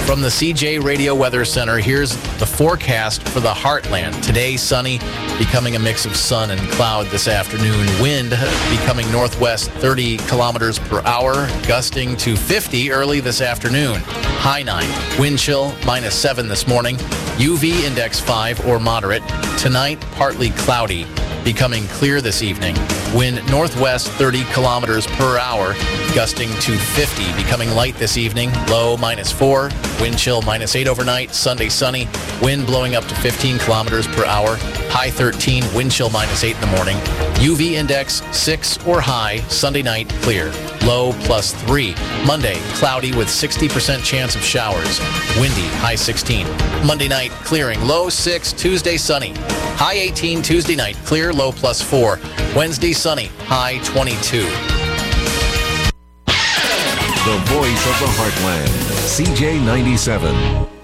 From the CJ Radio Weather Center, here's the forecast for the Heartland. Today, sunny, becoming a mix of sun and cloud this afternoon. Wind becoming northwest 30 kilometers per hour, gusting to 50 early this afternoon. High 9. Wind chill -7 this morning. UV index 5 or moderate. Tonight, partly cloudy, becoming clear this evening. Wind northwest 30 kilometers per hour, gusting to 50, becoming light this evening. Low -4. Wind chill -8 overnight. Sunday sunny. Wind blowing up to 15 kilometers per hour. High 13. Wind chill -8 in the morning. UV index 6 or high. Sunday night clear. Low +3. Monday cloudy with 60% chance of showers. Windy. High 16. Monday night clearing. Low 6. Tuesday sunny. High 18. Tuesday night clear. Low +4. Wednesday sunny. High 22. The voice of the Heartland. CJ 97.